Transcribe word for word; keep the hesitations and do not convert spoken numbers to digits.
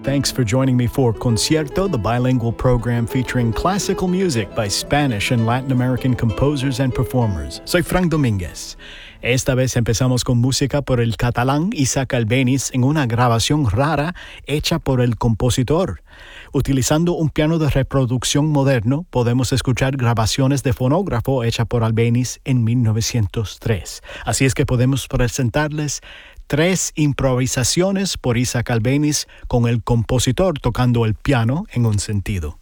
Thanks for joining me for Concierto, the bilingual program featuring classical music by Spanish and Latin American composers and performers. Soy Frank Domínguez. Esta vez empezamos con música por el catalán Isaac Albéniz en una grabación rara hecha por el compositor. Utilizando un piano de reproducción moderno, podemos escuchar grabaciones de fonógrafo hechas por Albéniz en mil novecientos tres. Así es que podemos presentarles tres improvisaciones por Isaac Albéniz con el compositor tocando el piano en un sentido.